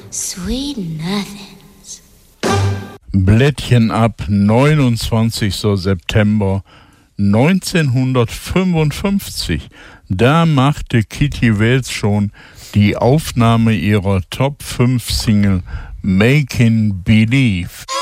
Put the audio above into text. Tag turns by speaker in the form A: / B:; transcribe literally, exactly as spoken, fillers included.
A: Sweet nothings.
B: Blättchen ab, neunundzwanzigster September neunzehnhundertfünfundfünfzig. Da machte Kitty Wales schon die Aufnahme ihrer Top fünf Single Making Believe.